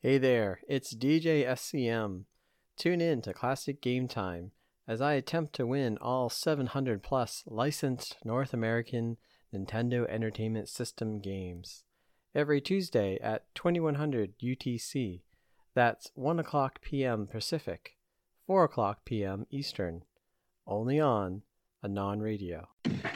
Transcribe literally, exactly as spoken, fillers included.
Hey there, it's D J S C M. Tune in to Classic Game Time as I attempt to win all seven hundred plus licensed North American Nintendo Entertainment System games. Every Tuesday at twenty-one hundred U T C. That's one o'clock p m Pacific, four o'clock p m Eastern. Only on Anon Radio.